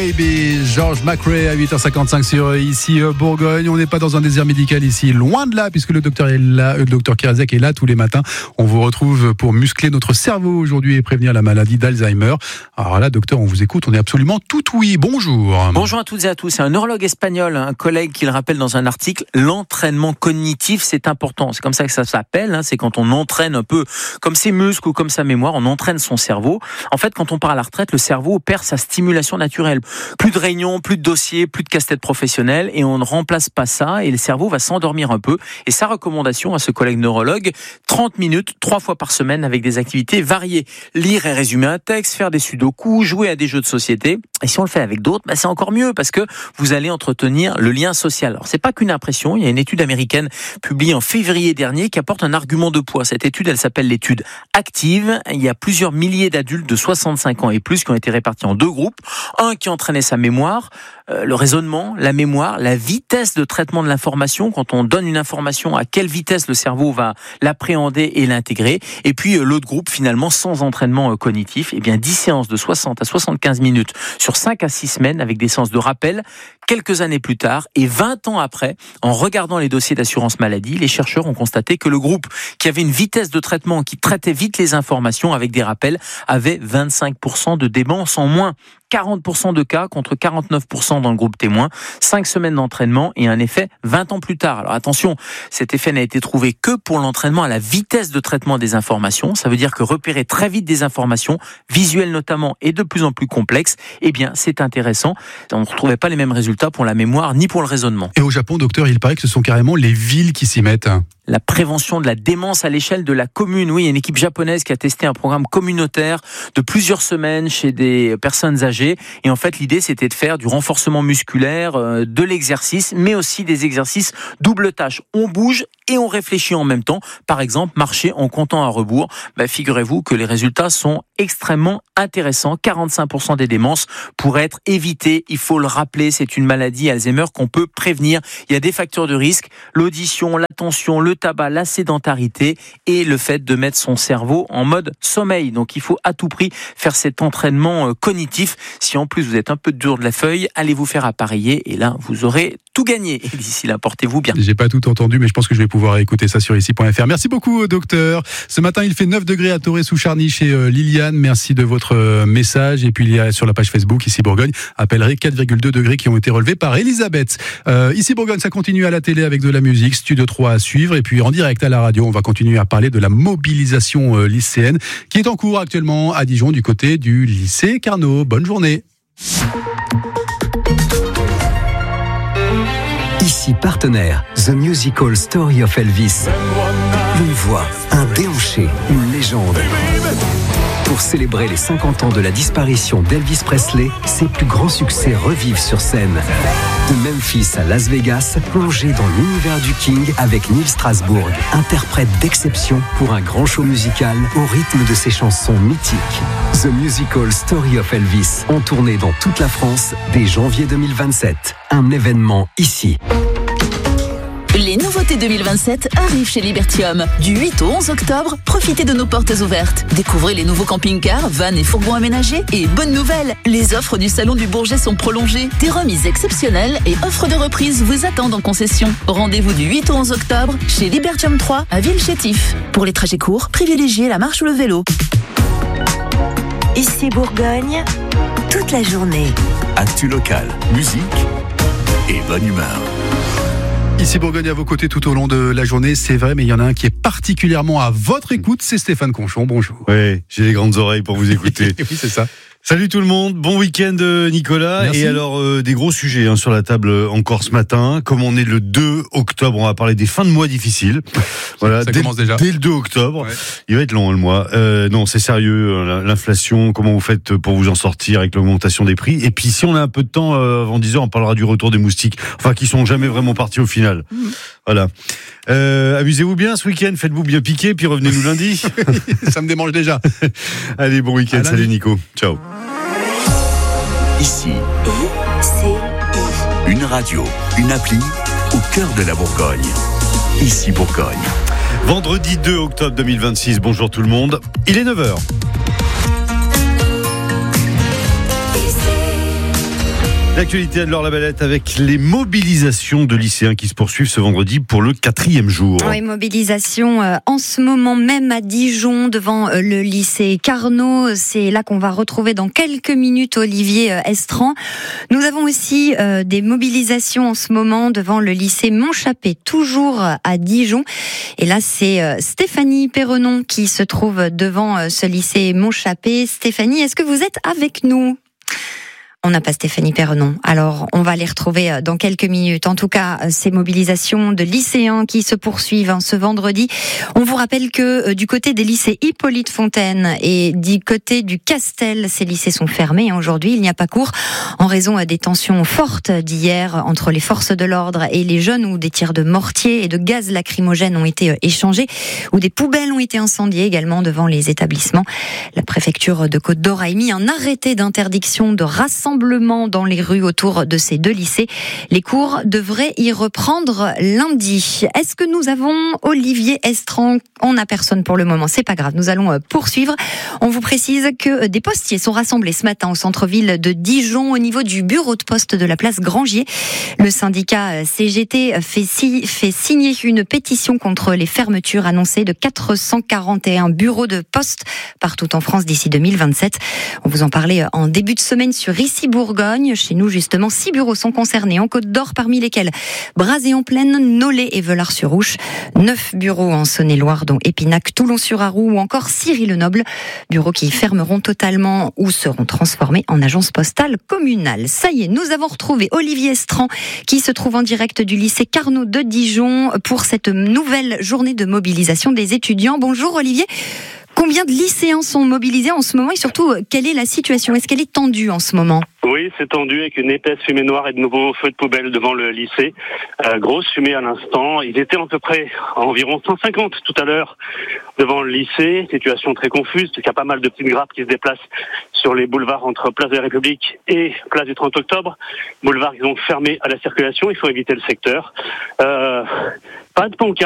Baby, George McRae à 8h55 sur ici Bourgogne. On n'est pas dans un désert médical ici, loin de là, puisque le docteur est là, le docteur Kirazek est là tous les matins. On vous retrouve pour muscler notre cerveau aujourd'hui et prévenir la maladie d'Alzheimer. Alors là, docteur, on vous écoute, on est absolument tout oui. Bonjour. Bonjour à toutes et à tous. C'est un neurologue espagnol, un collègue qui le rappelle dans un article, l'entraînement cognitif, c'est important. C'est comme ça que ça s'appelle, c'est quand on entraîne un peu comme ses muscles ou comme sa mémoire, on entraîne son cerveau. En fait, quand on part à la retraite, le cerveau perd sa stimulation naturelle. Plus de réunions, plus de dossiers, plus de casse-tête professionnelle et on ne remplace pas ça et le cerveau va s'endormir un peu. Et sa recommandation à ce collègue neurologue, 30 minutes, 3 fois par semaine avec des activités variées. Lire et résumer un texte, faire des sudoku, jouer à des jeux de société. Et si on le fait avec d'autres, c'est encore mieux parce que vous allez entretenir le lien social. Alors c'est pas qu'une impression, il y a une étude américaine publiée en février dernier qui apporte un argument de poids. Cette étude, elle s'appelle l'étude Active. Il y a plusieurs milliers d'adultes de 65 ans et plus qui ont été répartis en 2 groupes. Un qui entraînait sa mémoire, le raisonnement, la mémoire, la vitesse de traitement de l'information. Quand on donne une information, à quelle vitesse le cerveau va l'appréhender et l'intégrer. Et puis l'autre groupe, finalement, sans entraînement cognitif, 10 séances de 60 à 75 minutes sur 5 à 6 semaines avec des séances de rappel. Quelques années plus tard et 20 ans après, en regardant les dossiers d'assurance maladie, les chercheurs ont constaté que le groupe qui avait une vitesse de traitement, qui traitait vite les informations avec des rappels, avait 25% de démence en moins. 40% de cas contre 49% dans le groupe témoin. 5 semaines d'entraînement et un effet 20 ans plus tard. Alors attention, cet effet n'a été trouvé que pour l'entraînement à la vitesse de traitement des informations. Ça veut dire que repérer très vite des informations, visuelles notamment et de plus en plus complexes, c'est intéressant. On ne retrouvait pas les mêmes résultats pour la mémoire ni pour le raisonnement. Et au Japon, docteur, il paraît que ce sont carrément les villes qui s'y mettent. La prévention de la démence à l'échelle de la commune. Oui, il y a une équipe japonaise qui a testé un programme communautaire de plusieurs semaines chez des personnes âgées. Et en fait, l'idée, c'était de faire du renforcement musculaire, de l'exercice, mais aussi des exercices double tâche. On bouge et on réfléchit en même temps. Par exemple, marcher en comptant à rebours. Figurez-vous que les résultats sont extrêmement intéressants. 45% des démences pourraient être évitées. Il faut le rappeler, c'est une maladie Alzheimer qu'on peut prévenir. Il y a des facteurs de risque, l'audition, l'attention, le tabac, la sédentarité et le fait de mettre son cerveau en mode sommeil. Donc il faut à tout prix faire cet entraînement cognitif. Si en plus vous êtes un peu dur de la feuille, allez vous faire appareiller et là vous aurez tout gagné. Et d'ici là, portez-vous bien. J'ai pas tout entendu, mais je pense que je vais pouvoir écouter ça sur ici.fr. Merci beaucoup, docteur. Ce matin, il fait 9 degrés à Torré-sous-Charny chez Liliane. Merci de votre message. Et puis, il y a sur la page Facebook, ici Bourgogne, appellerait 4,2 degrés qui ont été relevés par Elisabeth. Ici Bourgogne, ça continue à la télé avec de la musique. Studio 3 à suivre. Et puis, en direct à la radio, on va continuer à parler de la mobilisation lycéenne qui est en cours actuellement à Dijon du côté du lycée Carnot. Bonne journée. Ici partenaire, The Musical Story of Elvis. Une voix, un déhanché, une légende. Pour célébrer les 50 ans de la disparition d'Elvis Presley, ses plus grands succès revivent sur scène. De Memphis à Las Vegas, plongez dans l'univers du King avec Neil Strasbourg, interprète d'exception pour un grand show musical au rythme de ses chansons mythiques. The Musical Story of Elvis, en tournée dans toute la France dès janvier 2027. Un événement ici. Les nouveautés 2027 arrivent chez Libertium. Du 8 au 11 octobre, profitez de nos portes ouvertes. Découvrez les nouveaux camping-cars, vannes et fourgons aménagés. Et bonne nouvelle, les offres du Salon du Bourget sont prolongées. Des remises exceptionnelles et offres de reprise vous attendent en concession. Rendez-vous du 8 au 11 octobre chez Libertium 3 à Villechetif. Pour les trajets courts, privilégiez la marche ou le vélo. Ici Bourgogne, toute la journée. Actu local, musique et bonne humeur. Ici Bourgogne à vos côtés tout au long de la journée, c'est vrai, mais il y en a un qui est particulièrement à votre écoute, c'est Stéphane Conchon. Bonjour. Oui, j'ai les grandes oreilles pour vous écouter. Oui, c'est ça. Salut tout le monde, bon week-end Nicolas. Merci. Et alors des gros sujets sur la table encore ce matin. Comme on est le 2 octobre, on va parler des fins de mois difficiles. Voilà, ça commence déjà. Dès le 2 octobre, ouais. Il va être long le mois. Non, c'est sérieux, l'inflation, comment vous faites pour vous en sortir avec l'augmentation des prix. Et puis si on a un peu de temps, avant 10h, on parlera du retour des moustiques, enfin qui sont jamais vraiment partis au final. Voilà. Amusez-vous bien ce week-end, faites-vous bien piquer, puis revenez-nous lundi. Ça me démange déjà. Allez, bon week-end, salut Nico, ciao. Ici, une radio, une appli au cœur de la Bourgogne. Ici Bourgogne. Vendredi 2 octobre 2026, bonjour tout le monde, il est 9h. L'actualité de Laure Labalette avec les mobilisations de lycéens qui se poursuivent ce vendredi pour le 4e jour. Oui, mobilisation en ce moment même à Dijon devant le lycée Carnot. C'est là qu'on va retrouver dans quelques minutes Olivier Estran. Nous avons aussi des mobilisations en ce moment devant le lycée Montchappé, toujours à Dijon. Et là, c'est Stéphanie Perrenon qui se trouve devant ce lycée Montchappé. Stéphanie, est-ce que vous êtes avec nous ? On n'a pas Stéphanie Perrenon. Alors, on va les retrouver dans quelques minutes. En tout cas, ces mobilisations de lycéens qui se poursuivent ce vendredi. On vous rappelle que du côté des lycées Hippolyte Fontaine et du côté du Castel, ces lycées sont fermés aujourd'hui. Il n'y a pas cours en raison des tensions fortes d'hier entre les forces de l'ordre et les jeunes, où des tirs de mortier et de gaz lacrymogène ont été échangés, où des poubelles ont été incendiées également devant les établissements. La préfecture de Côte-d'Or a émis un arrêté d'interdiction de rassemblement dans les rues autour de ces deux lycées. Les cours devraient y reprendre lundi. Est-ce que nous avons Olivier Estran ? On n'a personne pour le moment, c'est pas grave, nous allons poursuivre. On vous précise que des postiers sont rassemblés ce matin au centre-ville de Dijon, au niveau du bureau de poste de la place Grangier. Le syndicat CGT fait signer une pétition contre les fermetures annoncées de 441 bureaux de poste partout en France d'ici 2027. On vous en parlait en début de semaine sur Bourgogne. Chez nous, justement, 6 bureaux sont concernés en Côte-d'Or, parmi lesquels Brazé-en-Plaine, Nolay et Velars-sur-Ouche. 9 bureaux en Saône-et-Loire, dont Épinac, Toulon-sur-Arroux ou encore Ciry-le-Noble. Bureaux qui fermeront totalement ou seront transformés en agence postale communale. Ça y est, nous avons retrouvé Olivier Estran, qui se trouve en direct du lycée Carnot de Dijon pour cette nouvelle journée de mobilisation des étudiants. Bonjour Olivier. Combien de lycéens sont mobilisés en ce moment et surtout, quelle est la situation ? Est-ce qu'elle est tendue en ce moment ? Oui, c'est tendu avec une épaisse fumée noire et de nouveaux feux de poubelle devant le lycée. Grosse fumée à l'instant. Ils étaient à peu près environ 150 tout à l'heure devant le lycée. Situation très confuse, parce qu'il y a pas mal de petites grappes qui se déplacent sur les boulevards entre Place de la République et Place du 30 octobre. Boulevards qui sont fermés à la circulation, il faut éviter le secteur. Pas de pancarte.